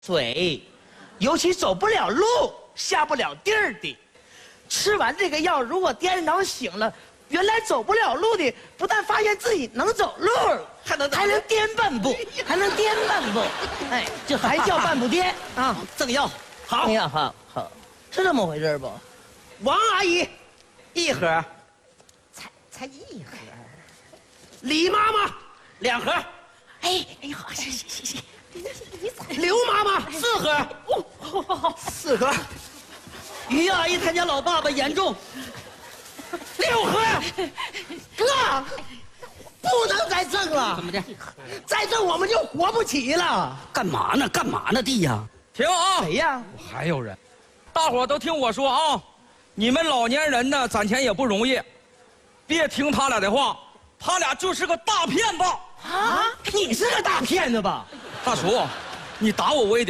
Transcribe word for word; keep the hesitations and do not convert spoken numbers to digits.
嘴，尤其走不了路、下不了地儿的。吃完这个药，如果第二天早上醒了，原来走不了路的，不但发现自己能走路，还能还能颠半步，还能颠半步，哎，这还叫半步颠啊！ 赠药，好， 哎呀，好好，是这么回事不？ 王阿姨，一盒； 才才一盒。 李妈妈，两盒； 哎哎呦，行行行行， 刘妈妈，四盒； 哦， 四盒；于阿姨她家老爸爸严重，六盒。 哥，不能再赠了， 怎么的？ 再赠我们就活不起了。 干嘛呢？干嘛呢，弟呀？ 停啊！ 谁呀？ 还有人，大伙儿都听我说啊！你们老年人呢，攒钱也不容易，别听他俩的话，他俩就是个大骗子。 啊，你是个大骗子吧？ 大叔，你打我我也得。